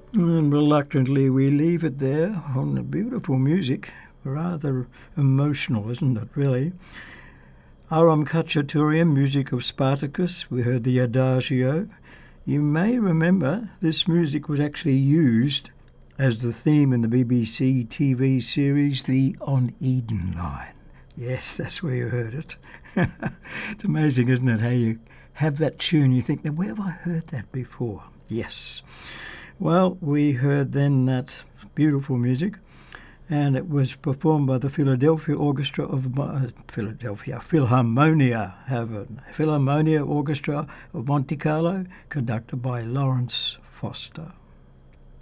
And reluctantly we leave it there on the beautiful music. Rather emotional, isn't it, really? Aram Khachaturian, music of Spartacus. We heard the Adagio. You may remember this music was actually used as the theme in the BBC TV series The On Eden Line. Yes, that's where you heard it. It's amazing, isn't it, how you have that tune, you think, now where have I heard that before? Yes. Well, we heard then that beautiful music, and it was performed by the Philadelphia Orchestra of Philharmonia Orchestra of Monte Carlo, conducted by Lawrence Foster.